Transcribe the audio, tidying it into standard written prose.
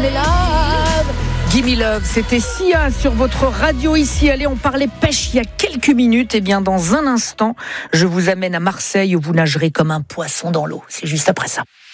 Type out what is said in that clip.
Gimme Love, c'était Sia sur votre radio ici. Allez, on parlait pêche il y a quelques minutes. Eh bien, dans un instant, je vous amène à Marseille où vous nagerez comme un poisson dans l'eau. C'est juste après ça.